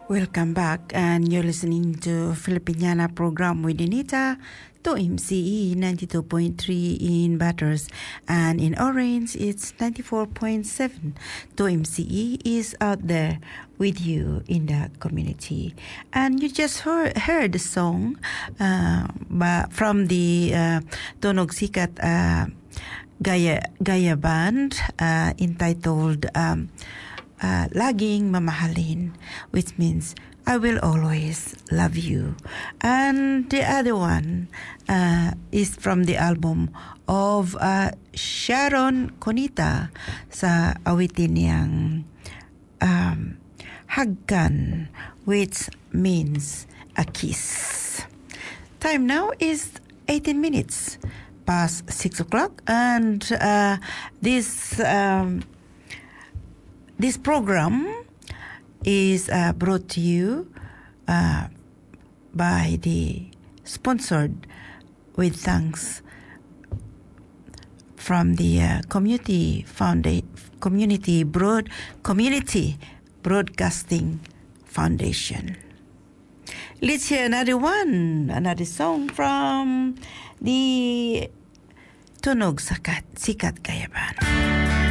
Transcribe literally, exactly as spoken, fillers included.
Welcome back, and you're listening to Filipiniana program with Anita to M C E ninety-two point three in Batters, and in Orange it's ninety-four point seven. To M C E is out there with you in the community, and you just heard, heard the song uh, from the uh, Tunog Sikat uh, Gaya Gaya Band uh, entitled. Um, Uh, Laging Mamahalin, which means I will always love you. And the other one uh, is from the album of uh, Sharon Conita sa awitin niyang um, Hagkan, which means a kiss. Time now is eighteen minutes past six o'clock, and uh, this um, This program is uh, brought to you uh, by the sponsored with thanks from the uh, community founda- community broad community broadcasting foundation. Let's hear another one, another song from the Tunog Sikat Sikat Gaya Band.